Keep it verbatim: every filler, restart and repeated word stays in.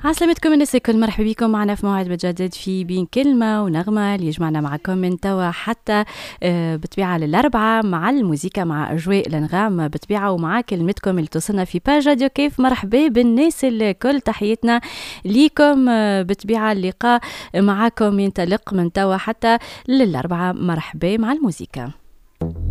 عسلامتكم الناس الكل، مرحبا بكم معنا في موعد متجدد في بين كلمة ونغمة اللي يجمعنا معكم من توا حتى بطبيعة للأربعة مع الموسيقى مع أجواء الأنغام بطبيعة ومع كلمتكم اللي توصلنا في باج راديو كيف. مرحبا بالناس الكل، تحياتنا ليكم بطبيعة. اللقاء معكم ينطلق من توا حتى للأربعة. مرحبا مع الموسيقى.